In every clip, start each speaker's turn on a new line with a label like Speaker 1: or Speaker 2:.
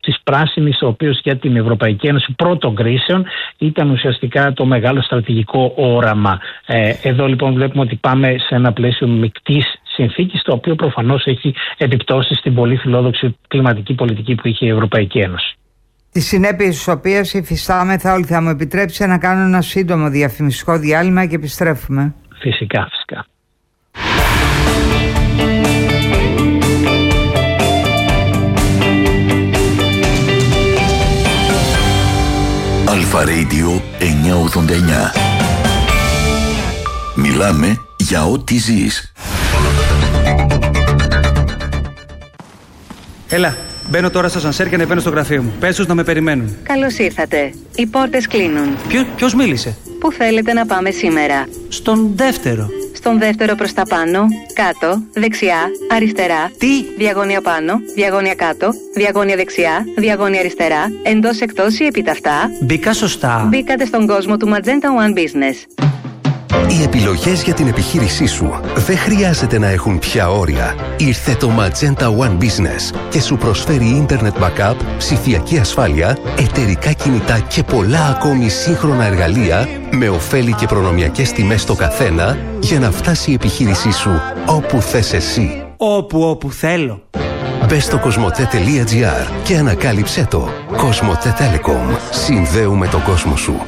Speaker 1: της πράσινης, ο οποίος για την Ευρωπαϊκή Ένωση πρώτων κρίσεων ήταν ουσιαστικά το μεγάλο στρατηγικό όραμα. Εδώ λοιπόν βλέπουμε ότι πάμε σε ένα πλαίσιο μεικτής συνθήκης, το οποίο προφανώς έχει επιπτώσεις στην πολύ φιλόδοξη κλιματική πολιτική που είχε η Ευρωπαϊκή Ένωση.
Speaker 2: Τις συνέπειες της οποίας υφιστάμεθα όλοι. Θα μου επιτρέψει να κάνω ένα σύντομο διαφημιστικό διάλειμμα και επιστρέφουμε.
Speaker 1: Φυσικά.
Speaker 3: Αλφα Radio 989. Μιλάμε για ό,τι ζεις.
Speaker 4: Έλα, μπαίνω τώρα στο σανσέρ και ανεβαίνω στο γραφείο μου. Πες τους να με περιμένουν.
Speaker 5: Καλώς ήρθατε. Οι πόρτες κλείνουν.
Speaker 4: Ποιος μίλησε?
Speaker 5: Πού θέλετε να πάμε σήμερα?
Speaker 4: Στον δεύτερο.
Speaker 5: Στον δεύτερο προς τα πάνω, κάτω, δεξιά, αριστερά.
Speaker 4: Τι?
Speaker 5: Διαγώνια πάνω, διαγώνια κάτω, διαγώνια δεξιά, διαγώνια αριστερά, εντός εκτός ή επιταυτά.
Speaker 4: Μπήκα σωστά?
Speaker 5: Μπήκατε στον κόσμο του Magenta One Business.
Speaker 6: Οι επιλογές για την επιχείρησή σου δεν χρειάζεται να έχουν πια όρια. Ήρθε το Magenta One Business και σου προσφέρει Internet Backup, ψηφιακή ασφάλεια, εταιρικά κινητά και πολλά ακόμη σύγχρονα εργαλεία με ωφέλη και προνομιακές τιμές στο καθένα για να φτάσει η επιχείρησή σου όπου θες εσύ.
Speaker 4: Όπου θέλω.
Speaker 6: Μπες στο cosmote.gr και ανακάλυψέ το. Cosmote Telecom. Συνδέουμε τον κόσμο σου.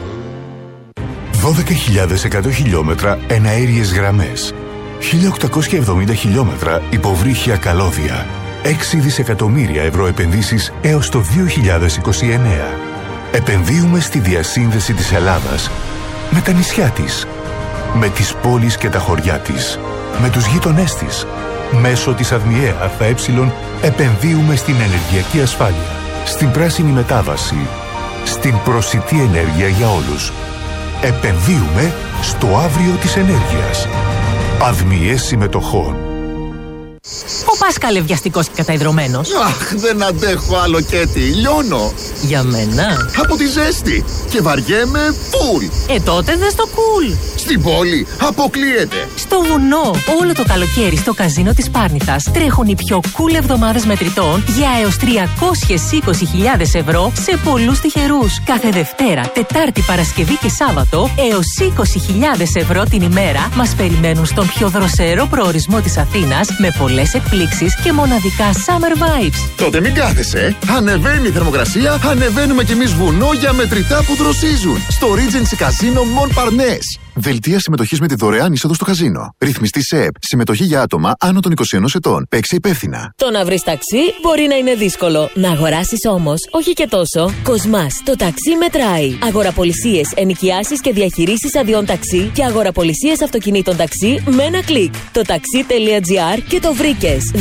Speaker 7: 12.100 χιλιόμετρα εναέριες γραμμές, 1.870 χιλιόμετρα υποβρύχια καλώδια, 6 δισεκατομμύρια ευρώ επενδύσεις έως το 2029. Επενδύουμε στη διασύνδεση της Ελλάδας με τα νησιά της, με τις πόλεις και τα χωριά της, με τους γείτονές της. Μέσω της ΑΔΜΙΕ ΑΕ επενδύουμε στην ενεργειακή ασφάλεια, στην πράσινη μετάβαση, στην προσιτή ενέργεια για όλους. Επενδύουμε στο αύριο της ενέργειας. ΑΔΜΙΕ συμμετοχών.
Speaker 8: Ο Πάσκαλε βιαστικός και καταϊδρωμένος.
Speaker 9: Αχ, δεν αντέχω άλλο Κέτι, λιώνω.
Speaker 8: Για μένα?
Speaker 9: Από τη ζέστη. Και βαριέμαι φουλ.
Speaker 8: Τότε δες το κουλ.
Speaker 9: Στην πόλη αποκλείεται.
Speaker 8: Στο βουνό, όλο το καλοκαίρι στο καζίνο της Πάρνηθας τρέχουν οι πιο cool εβδομάδες μετρητών για έως 320.000 ευρώ σε πολλούς τυχερούς. Κάθε Δευτέρα, Τετάρτη, Παρασκευή και Σάββατο έως 20.000 ευρώ την ημέρα μας περιμένουν στον πιο δροσερό προορισμό της Αθήνας με πολλές εκπλήξεις και μοναδικά summer vibes.
Speaker 9: Τότε μην κάθεσαι. Ανεβαίνει η θερμοκρασία, ανεβαίνουμε κι εμείς βουνό για μετρητά που δροσίζουν. Στο Regency Casino Montparnasse. Δελτία συμμετοχής με τη δωρεάν είσοδο στο καζίνο. Ρυθμιστή ΣΕΕΠ. Συμμετοχή για άτομα άνω των 21 ετών. Παίξε υπεύθυνα.
Speaker 8: Το να βρεις ταξί μπορεί να είναι δύσκολο. Να αγοράσεις όμως, όχι και τόσο. Κοσμάς, το ταξί μετράει. Αγοραπολισίες, ενοικιάσεις και διαχειρήσεις αδειών ταξί και αγοραπολισίες αυτοκινήτων ταξί με ένα κλικ. Το taxi.gr και το βρήκες.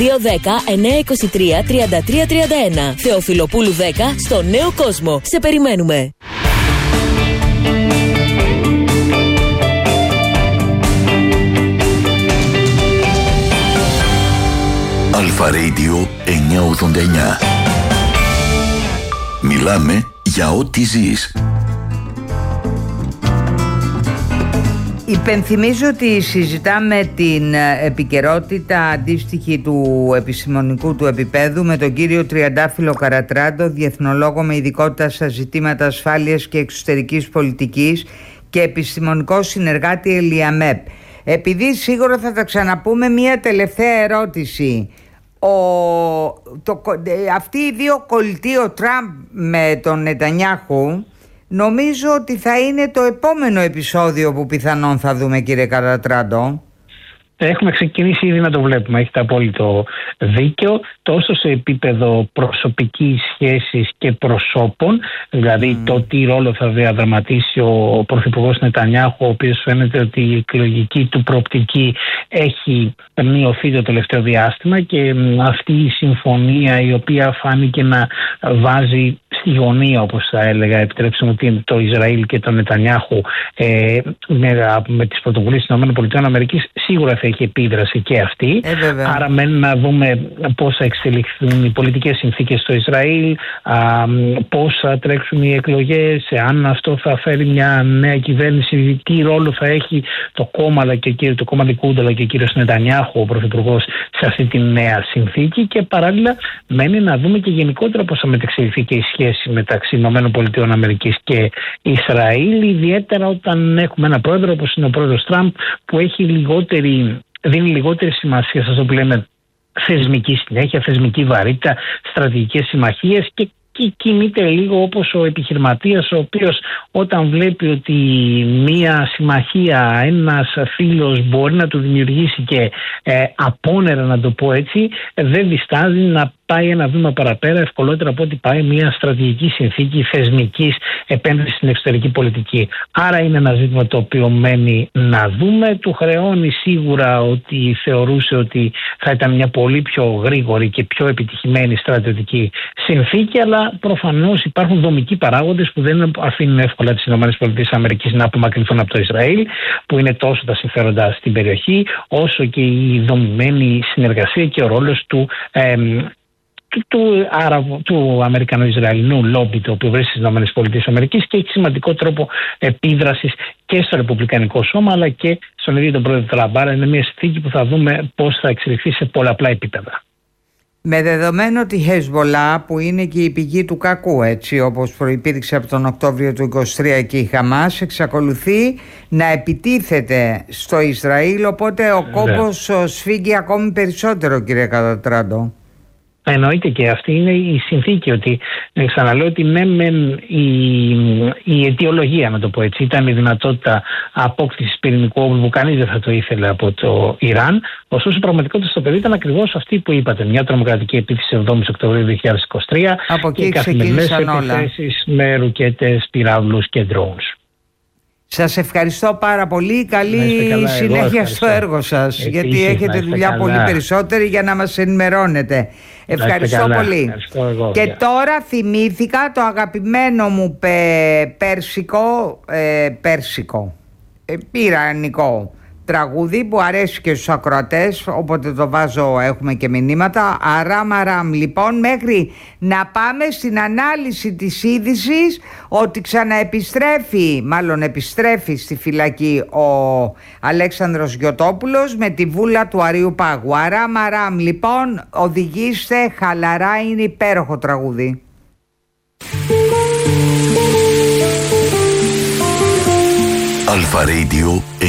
Speaker 8: 210-923-3331. Θεοφιλοπούλου 10 στο Νέο Κόσμο. Σε περιμένουμε.
Speaker 3: Αλφα Radio 989. Μιλάμε για ό,τι ζεις.
Speaker 2: Υπενθυμίζω ότι συζητάμε την επικαιρότητα αντίστοιχη του επιστημονικού του επίπεδου με τον κύριο Τριαντάφυλλο Καρατράντο, διεθνολόγο με ειδικότητα στα ζητήματα ασφάλειας και εξωτερικής πολιτικής και επιστημονικό συνεργάτη ΕΛΙΑΜΕΠ. Επειδή σίγουρα θα τα ξαναπούμε, μία τελευταία ερώτηση. Αυτοί οι δύο κολλητοί, ο Τραμπ με τον Νετανιάχου, νομίζω ότι θα είναι το επόμενο επεισόδιο που πιθανόν θα δούμε, κύριε Καρατράντο.
Speaker 1: Έχουμε ξεκινήσει ήδη να το βλέπουμε, έχετε απόλυτο δίκιο, τόσο σε επίπεδο προσωπικής σχέσης και προσώπων, δηλαδή το τι ρόλο θα διαδραματίσει ο Πρωθυπουργός Νετανιάχου, ο οποίος φαίνεται ότι η εκλογική του προοπτική έχει μειωθεί το τελευταίο διάστημα, και αυτή η συμφωνία η οποία φάνηκε να βάζει στη γωνία, όπως θα έλεγα, επιτρέψτε μου, το Ισραήλ και τον Νετανιάχου με τις πρωτοβουλίες των ΗΠΑ, σίγουρα θα έχει επίδραση και αυτή. Άρα μένει να δούμε πώς θα εξελιχθούν οι πολιτικές συνθήκες στο Ισραήλ, πώς θα τρέξουν οι εκλογές, αν αυτό θα φέρει μια νέα κυβέρνηση, τι ρόλο θα έχει το κόμμα Λικούντ αλλά και ο κύριος Νετανιάχου, ο πρωθυπουργός, σε αυτή τη νέα συνθήκη. Και παράλληλα μένει να δούμε και γενικότερα πώς θα μεταξελιχθεί και η σχέση μεταξύ ΗΠΑ και Ισραήλ, ιδιαίτερα όταν έχουμε ένα πρόεδρο όπως είναι ο πρόεδρος Τραμπ, που δίνει λιγότερη σημασία σε αυτό που λέμε θεσμική συνέχεια, θεσμική βαρύτητα, στρατηγικές συμμαχίες και κινείται λίγο όπως ο επιχειρηματίας, ο οποίος όταν βλέπει ότι μία συμμαχία, ένας φίλος μπορεί να του δημιουργήσει και απόνερα, να το πω έτσι, δεν διστάζει να πάει ένα βήμα παραπέρα, ευκολότερα από ότι πάει μια στρατηγική συνθήκη θεσμικής επένδυσης στην εξωτερική πολιτική. Άρα είναι ένα ζήτημα το οποίο μένει να δούμε. Του χρεώνει σίγουρα ότι θεωρούσε ότι θα ήταν μια πολύ πιο γρήγορη και πιο επιτυχημένη στρατιωτική συνθήκη, αλλά προφανώς υπάρχουν δομικοί παράγοντες που δεν αφήνουν εύκολα τις ΗΠΑ να απομακρυνθούν από το Ισραήλ, που είναι τόσο τα συμφέροντα στην περιοχή, όσο και η δομημένη συνεργασία και ο ρόλος του Αμερικανο-Ισραηλινού λόμπι, το οποίο βρίσκεται στις ΗΠΑ και έχει σημαντικό τρόπο επίδρασης και στο Ρεπουμπλικανικό Σώμα αλλά και στον ίδιο τον πρόεδρο Τραμπ. Είναι μια συνθήκη που θα δούμε πώς θα εξελιχθεί σε πολλαπλά επίπεδα.
Speaker 2: Με δεδομένο τη Χεσμολάχ, που είναι και η πηγή του κακού, έτσι όπως προϋπήρξε από τον Οκτώβριο του 2023, και η Χαμάς εξακολουθεί να επιτίθεται στο Ισραήλ, οπότε ο κόμπος σφίγγει ακόμη περισσότερο, κύριε Κατατράντο.
Speaker 1: Εννοείται, και αυτή είναι η συνθήκη, ότι ξαναλέω ότι ναι μεν η αιτιολογία, να το πω έτσι, ήταν η δυνατότητα απόκτησης πυρηνικού όπλου που κανείς δεν θα το ήθελε από το Ιράν. Ωστόσο η πραγματικότητα στο παιδί ήταν ακριβώς αυτή που είπατε, μια τρομοκρατική επίθεση 7 Οκτωβρίου 2023 και καθημερινές επιθέσεις με ρουκέτες, πυράβλους και drones.
Speaker 2: Σας ευχαριστώ πάρα πολύ. Καλή συνέχεια στο έργο σας, γιατί έχετε δουλειά πολύ περισσότερη για να μας ενημερώνετε. Ευχαριστώ πολύ. Και τώρα θυμήθηκα το αγαπημένο μου πέρσικο ιρανικό τραγούδι που αρέσει και στους ακροατές, όποτε το βάζω έχουμε και μηνύματα. Αράμ αράμ. Λοιπόν, μέχρι να πάμε στην ανάλυση της είδησης ότι επιστρέφει στη φυλακή ο Αλέξανδρος Γιωτόπουλος με τη βούλα του Αρείου Πάγου. Αράμ αράμ. Λοιπόν, οδηγήστε χαλαρά, είναι υπέροχο τραγούδι.
Speaker 3: Αλφα Radio